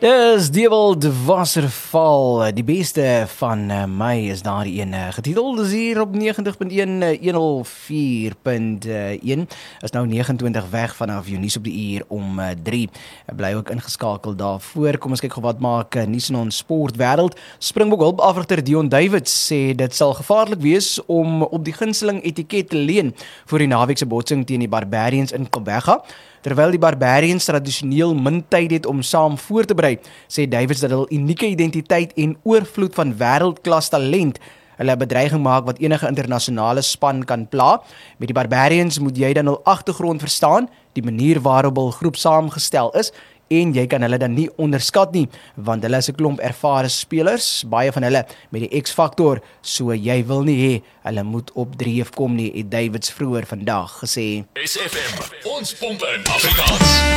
Dis Dewald Wasserval, die beste van my is daar een getiteld, is hier op 90.1, 104.1, is nou 29 weg vanaf jou nuus op die uur om 3, bly ook ingeskakel daarvoor. Kom ons kyk wat maak nuus in ons sportwêreld. Springbok hulpafrigter Dion Davids sê dit sal gevaarlik wees om op die gunsteling etiket te leen voor die naweekse botsing teen die Barbarians in Gqeberha. Terwyl die Barbarians tradisioneel min tyd het om saam voor te berei, sê Davids dat hulle unieke identiteit en oorvloed van wêreldklas talent hulle bedreiging maak wat enige internasionale span kan pla. Met die Barbarians moet jy dan hul agtergrond verstaan, die manier waarop hul groep saamgestel is, en jy kan hulle dan nie onderskat nie, want hulle is 'n klomp ervare spelers, baie van hulle met die X-faktor, so jy wil nie hê hulle moet op dreef kom nie, het Davids vroeër vandag gesê. SFM, ons pomp in Afrikaans.